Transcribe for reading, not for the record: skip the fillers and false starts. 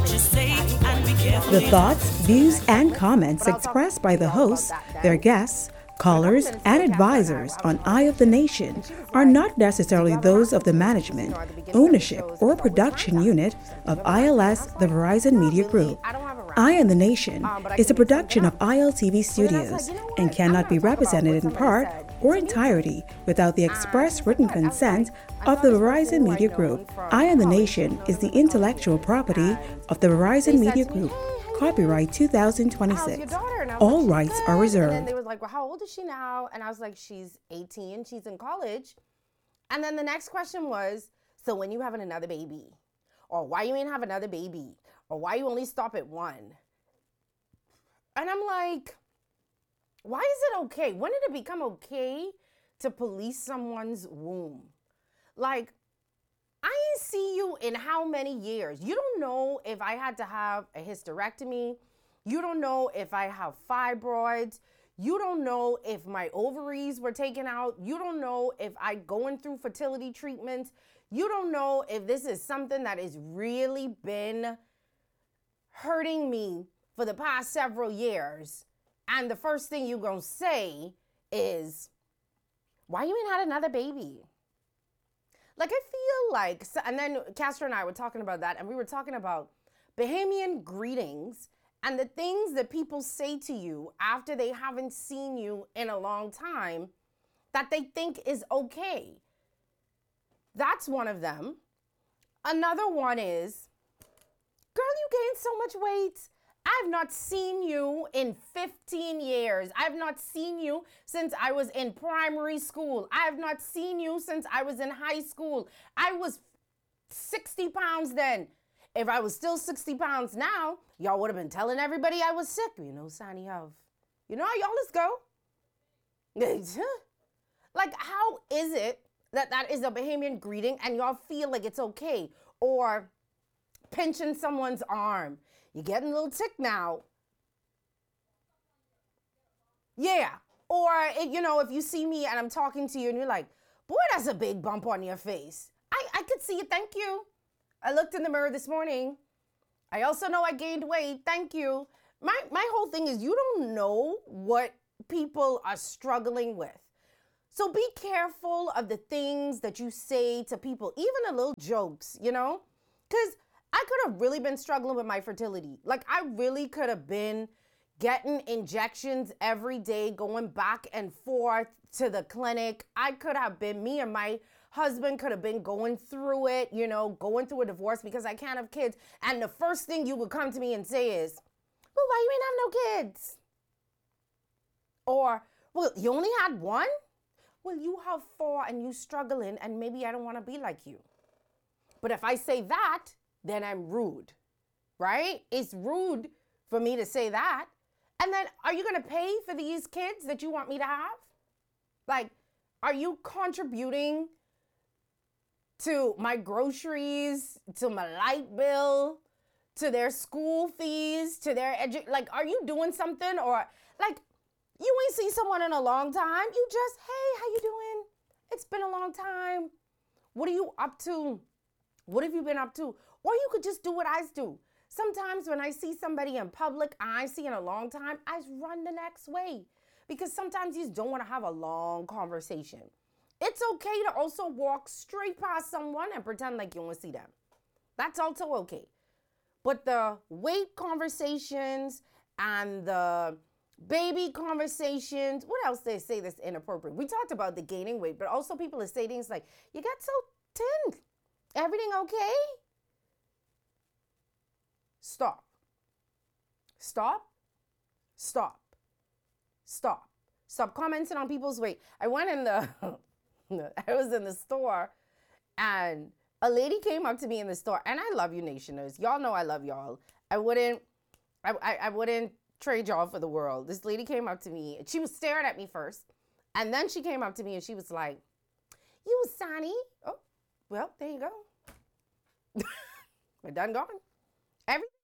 The thoughts, views, and comments expressed by the hosts, their guests, callers, and advisors on Eye of the Nation are not necessarily those of the management, ownership, or production unit of ILS, the Verizon Media Group. Eye of the Nation is a production of ILTV Studios and cannot be represented in part or entirety without the express written consent of the Verizon Media Group. Eye of the Nation is the intellectual property of the Verizon Media Group. Copyright 2026. All rights are reserved. And then they was like, well, how old is she now? And I was like, she's 18, she's in college. And then the next question was, so when you having another baby? Or why you ain't have another baby? Or why you only stop at one? And I'm like, why is it okay? When did it become okay to police someone's womb? Like, I ain't see you in how many years? You don't know if I had to have a hysterectomy. You don't know if I have fibroids. You don't know if my ovaries were taken out. You don't know if I going through fertility treatments. You don't know if this is something that has really been hurting me for the past several years. And the first thing you're going to say is, why you ain't had another baby? Like, I feel like, and then Castro and I were talking about that, and we were talking about Bahamian greetings and the things that people say to you after they haven't seen you in a long time that they think is okay. That's one of them. Another one is, girl, you gained so much weight. I've not seen you in 15 years. I've not seen you since I was in primary school. I have not seen you since I was in high school. I was 60 pounds then. If I was still 60 pounds now, y'all would have been telling everybody I was sick. You know, Sonny, how y'all let's go. Like, how is it that is a Bahamian greeting and y'all feel like it's okay? Or pinching someone's arm. You're getting a little tick now. Yeah. Or, if you see me and I'm talking to you and you're like, boy, that's a big bump on your face. I could see it. Thank you. I looked in the mirror this morning. I also know I gained weight. Thank you. My whole thing is you don't know what people are struggling with. So be careful of the things that you say to people, even the little jokes, because I could have really been struggling with my fertility. Like, I really could have been getting injections every day, going back and forth to the clinic. Me and my husband could have been going through it, going through a divorce because I can't have kids. And the first thing you would come to me and say is, well, why you ain't have no kids? Or, well, you only had one? Well, you have 4 and you struggling and maybe I don't want to be like you. But if I say that, then I'm rude, right? It's rude for me to say that. And then are you going to pay for these kids that you want me to have? Like, are you contributing to my groceries, to my light bill, to their school fees, to their are you doing something? Or like, you ain't see someone in a long time. You just, hey, how you doing? It's been a long time. What are you up to? What have you been up to? Or you could just do what I do. Sometimes when I see somebody in public I see in a long time, I run the next way. Because sometimes you just don't want to have a long conversation. It's okay to also walk straight past someone and pretend like you don't see them. That's also okay. But the weight conversations and the baby conversations, what else they say that's inappropriate? We talked about the gaining weight, but also people are saying things like, you got so thin. Everything okay? Stop. Stop. Stop. Stop. Stop commenting on people's weight. I went in I was in the store and a lady came up to me in the store, and I love you Nationers. Y'all know I love y'all. I wouldn't trade y'all for the world. This lady came up to me and she was staring at me first. And then she came up to me and she was like, you Sonny. Oh, well, there you go. We're done gone. Everything